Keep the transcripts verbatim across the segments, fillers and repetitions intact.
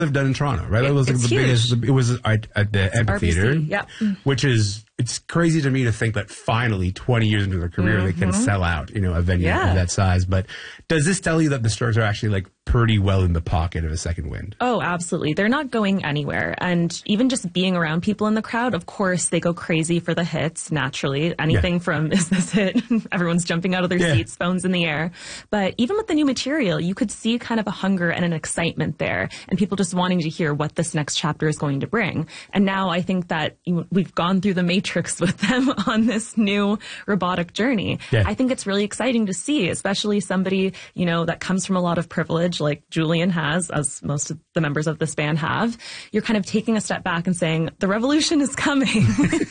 they've done in Toronto, right? It was like it's the huge. biggest. It was at, at the It's amphitheater, R B C, yep. which is it's crazy to me to think that finally, twenty years into their career, Mm-hmm. they can sell out, you know, a venue Yeah. of that size. But does this tell you that the Strokes are actually like pretty well in the pocket of a second wind? Oh, absolutely. They're not going anywhere. And even just being around people in the crowd, of course, they go crazy for the hits, naturally. Anything Yeah. from Is This It? Everyone's jumping out of their Yeah. seats, phones in the air. But even with the new material, you could see kind of a hunger and an excitement there and people just wanting to hear what this next chapter is going to bring. And now I think that you- we've gone through the matrix with them on this new robotic journey. Yeah. I think it's really exciting to see, especially somebody, you know, that comes from a lot of privilege like Julian has, as most of the members of this band have. You're kind of taking a step back and saying, the revolution is coming.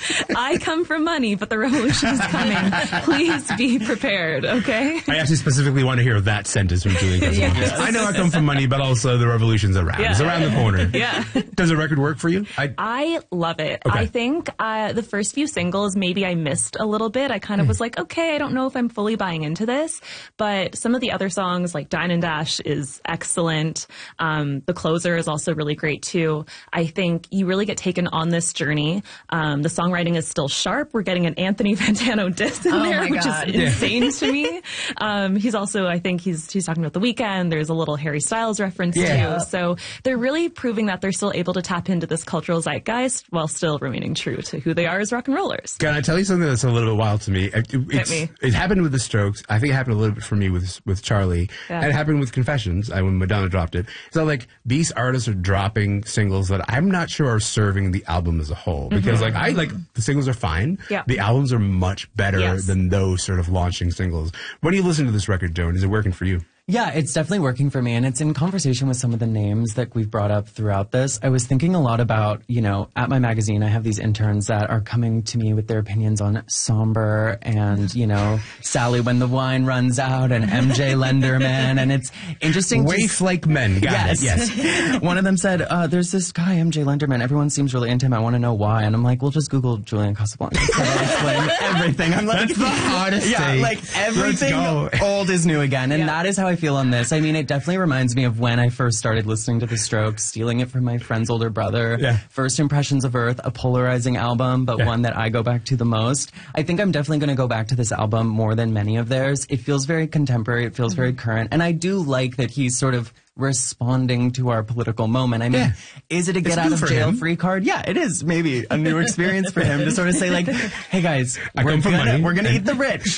I come from money, but the revolution is coming. Please be prepared, okay? I actually specifically want to hear that sentence from Julian Casablancas. Yes. I know I come from money, but also the revolution's around. Yeah. It's around the corner. Yeah. Does the record work for you? I, I love it. Okay. I think uh, the first few singles, maybe I missed a little bit. I kind of was like, okay, I don't know if I'm fully buying into this. But some of the other songs, like Dine and Dash, is excellent. Um, the Closer is also really great, too. I think you really get taken on this journey. Um, the songwriting is still sharp. We're getting an Anthony Fantano diss in Oh there, my which God. is insane to me. Um, he's also, I think he's he's talking about The Weeknd. There's a little Harry Styles reference, Yeah. too. So they're really proving that they're still able to tap into this cultural zeitgeist while still remaining true to who they are as rock and rollers. Can I tell you something that's a little bit wild to me? It, it- it's- me. it happened with the Strokes. I think it happened a little bit for me with with Charlie. Yeah. And it happened with Confessions I, when Madonna dropped it. So like these artists are dropping singles that I'm not sure are serving the album as a whole. Because like I like the singles are fine. Yeah. The albums are much better Yes. than those sort of launching singles. When you listen to this record, Joan, is it working for you? Yeah, it's definitely working for me. And it's in conversation with some of the names that we've brought up throughout this. I was thinking a lot about, you know, at my magazine, I have these interns that are coming to me with their opinions on Somber and, you know, Sally When the Wine Runs Out and M J Lenderman. And it's interesting. to Waif like men. Got Yes. it. Yes. One of them said, uh, there's this guy, M J Lenderman. Everyone seems really into him. I want to know why. And I'm like, well, just Google Julian Casablancas. So I'll explain everything. I'm like, That's the hardest yeah, thing. like everything Let's go. old is new again. And Yeah. that is how I feel on this. I mean, it definitely reminds me of when I first started listening to The Strokes, stealing it from my friend's older brother. Yeah. First Impressions of Earth, a polarizing album, but Yeah. one that I go back to the most. I think I'm definitely going to go back to this album more than many of theirs. It feels very contemporary. It feels very current. And I do like that he's sort of responding to our political moment. I mean, Yeah. is it a get It's out new of for jail him. free card? Yeah, it is maybe a new experience for him to sort of say like, hey guys, I we're come from gonna, money. we're gonna eat the rich,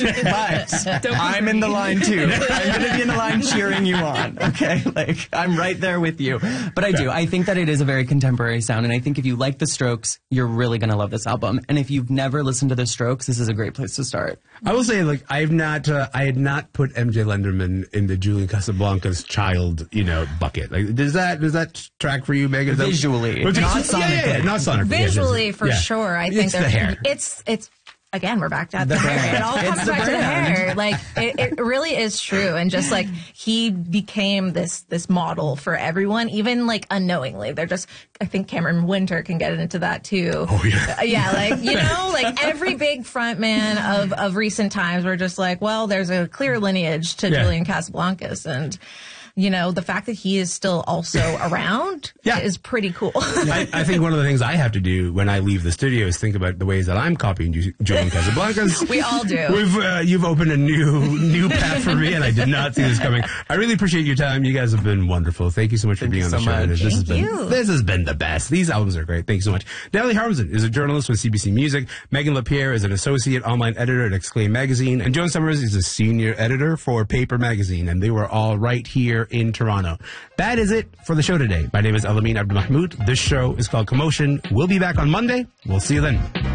but I'm in the line too. I'm gonna be in the line cheering you on. Okay. Like I'm right there with you. But I do. I think that it is a very contemporary sound. And I think if you like the Strokes, you're really gonna love this album. And if you've never listened to the Strokes, this is a great place to start. I will say, like, I've not, uh, I had not put M J Lenderman in the Julian Casablancas child, you know, bucket. Like, does that does that track for you, Megan? Is that- Visually, Well, not yeah, yeah, yeah, sonically. not sonically. yeah, Visually, yes, for yeah. sure. I think It's the they're- hair. It's it's again, we're back to the, The hair. brand. It all It's comes the back to the brand. hair. Like it, it really is true. And just like he became this this model for everyone, even like unknowingly. They're just I think Cameron Winter can get into that too. Oh yeah. Uh, yeah, like you know, like every big frontman of of recent times were just like, well, there's a clear lineage to Yeah. Julian Casablancas, and you know, the fact that he is still also around Yeah. is pretty cool. I, I think one of the things I have to do when I leave the studio is think about the ways that I'm copying Ju- Julian Casablancas. We all do. We've uh, you've opened a new new path for me, and I did not see this coming. I really appreciate your time. You guys have been wonderful. Thank you so much for Thank being you on the so show. much. This has Thank been you. this has been the best. These albums are great. Thank you so much. Natalie Harmsen is a journalist with C B C Music. Megan LaPierre is an associate online editor at Exclaim Magazine, and Joan Summers is a senior editor for Paper Magazine. And they were all right here in Toronto. That is it for the show today. My name is Alamin Abdulmahmoud. This show is called Commotion. We'll be back on Monday. We'll see you then.